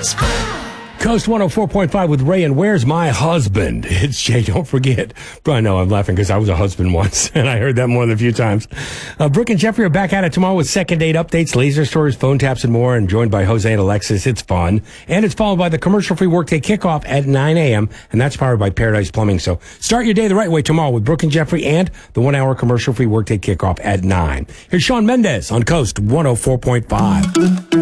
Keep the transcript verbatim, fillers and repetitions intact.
whisper. Coast one oh four point five with Ray and Where's My Husband? It's Jay. Don't forget. I know I'm laughing because I was a husband once, and I heard that more than a few times. Uh, Brooke and Jeffrey are back at it tomorrow with second date updates, laser stories, phone taps, and more, and joined by Jose and Alexis. It's fun. And it's followed by the commercial-free workday kickoff at nine a.m., and that's powered by Paradise Plumbing. So start your day the right way tomorrow with Brooke and Jeffrey and the one-hour commercial-free workday kickoff at nine. Here's Shawn Mendes on Coast one oh four point five.